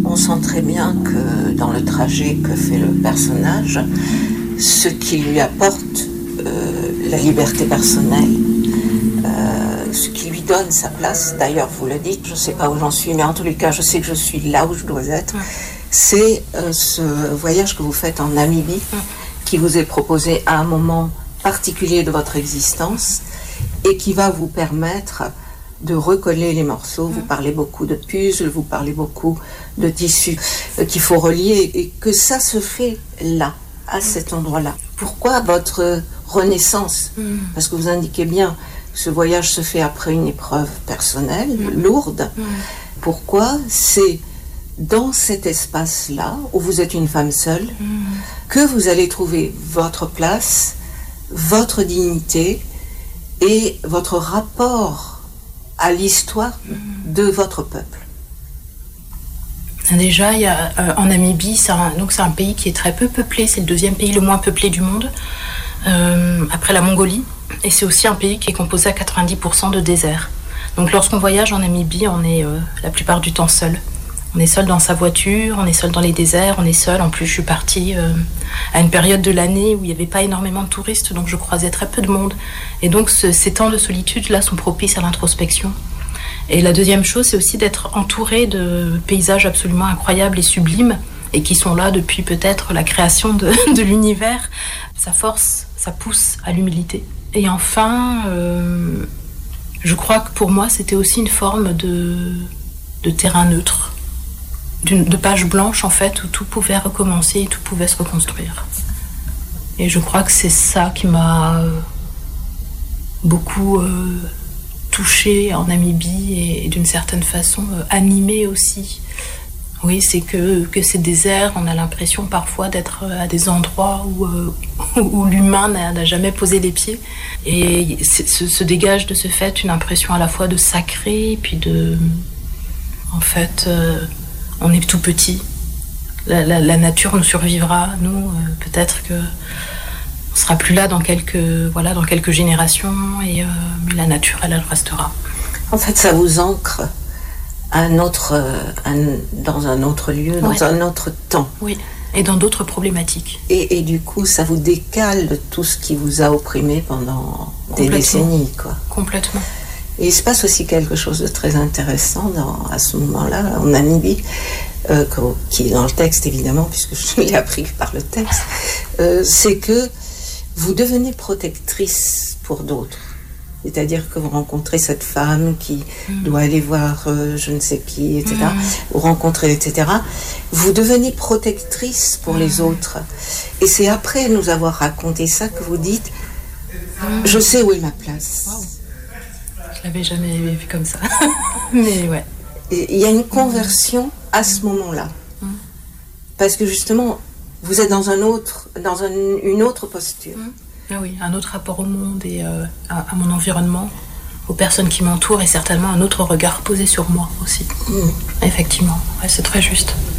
On sent très bien que dans le trajet que fait le personnage, ce qui lui apporte la liberté personnelle, ce qui lui donne sa place, d'ailleurs vous le dites, je ne sais pas où j'en suis, mais en tous les cas je sais que je suis là où je dois être, c'est ce voyage que vous faites en Namibie, qui vous est proposé à un moment particulier de votre existence et qui va vous permettre de recoller les morceaux. Vous parlez beaucoup de puzzles, vous parlez beaucoup de tissus qu'il faut relier et que ça se fait là, à cet endroit-là. Pourquoi votre renaissance? Parce que vous indiquez bien que ce voyage se fait après une épreuve personnelle, lourde. Pourquoi? C'est dans cet espace-là, où vous êtes une femme seule, que vous allez trouver votre place, votre dignité et votre rapport à l'histoire de votre peuple. Déjà, il y a, en Namibie, c'est un pays qui est très peu peuplé, c'est le deuxième pays le moins peuplé du monde, après la Mongolie, et c'est aussi un pays qui est composé à 90% de désert. Donc lorsqu'on voyage en Namibie, on est la plupart du temps seul. On est seul dans sa voiture, on est seul dans les déserts, on est seul. En plus, je suis partie à une période de l'année où il n'y avait pas énormément de touristes, donc je croisais très peu de monde. Et donc, ces temps de solitude-là sont propices à l'introspection. Et la deuxième chose, c'est aussi d'être entouré de paysages absolument incroyables et sublimes, et qui sont là depuis peut-être la création de l'univers. Ça force, ça pousse à l'humilité. Et enfin, je crois que pour moi, c'était aussi une forme de terrain neutre. De page blanche en fait où tout pouvait recommencer et tout pouvait se reconstruire. Et je crois que c'est ça qui m'a beaucoup touchée en Namibie et d'une certaine façon animée aussi. Oui, c'est que ces déserts, on a l'impression parfois d'être à des endroits où l'humain n'a jamais posé les pieds. Et se dégage de ce fait une impression à la fois de sacré puis de... En fait... on est tout petit. La nature nous survivra. Nous, peut-être que on sera plus là dans quelques générations, mais la nature, elle restera. En fait, ça vous ancre dans un autre lieu, dans un autre temps. Oui, et dans d'autres problématiques. Et du coup, ça vous décale de tout ce qui vous a opprimé pendant des décennies, quoi. Complètement. Et il se passe aussi quelque chose de très intéressant à ce moment-là, en Namibie, qui est dans le texte évidemment, puisque je l'ai appris par le texte, c'est que vous devenez protectrice pour d'autres. C'est-à-dire que vous rencontrez cette femme qui doit aller voir je ne sais qui, etc. Vous rencontrez, etc. Vous devenez protectrice pour les autres. Et c'est après nous avoir raconté ça que vous dites « Je sais où est ma place wow. ». Je l'avais jamais vu comme ça. Mais ouais. Il y a une conversion à ce moment-là. Parce que justement, vous êtes dans une autre posture. Ah oui, un autre rapport au monde et à mon environnement, aux personnes qui m'entourent et certainement un autre regard posé sur moi aussi. Effectivement, ouais, c'est très juste.